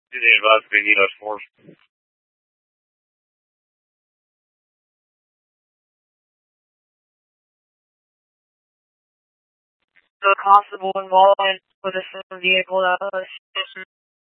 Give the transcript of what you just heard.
Any advice they need us for? The possible involvement with a vehicle that was